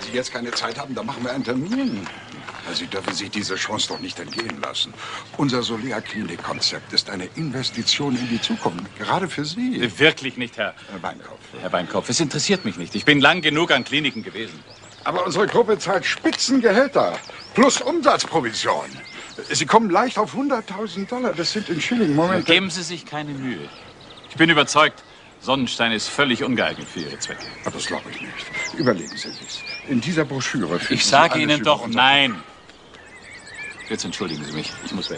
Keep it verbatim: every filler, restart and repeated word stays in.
Sie jetzt keine Zeit haben, dann machen wir einen Termin. Sie dürfen sich diese Chance doch nicht entgehen lassen. Unser Solea-Klinik-Konzept ist eine Investition in die Zukunft, gerade für Sie. Wirklich nicht, Herr. Herr Weinkopf. Herr Weinkopf, es interessiert mich nicht. Ich bin lang genug an Kliniken gewesen. Aber unsere Gruppe zahlt Spitzengehälter plus Umsatzprovision. Sie kommen leicht auf hunderttausend Dollar. Das sind in Schilling. Moment. Geben Sie sich keine Mühe. Ich bin überzeugt, Sonnenstein ist völlig ungeeignet für Ihre Zwecke. Aber das glaube ich nicht. Überlegen Sie sich's. In dieser Broschüre finden Ich sage Sie Ihnen alles doch über unser- nein. Jetzt entschuldigen Sie mich. Ich muss weg.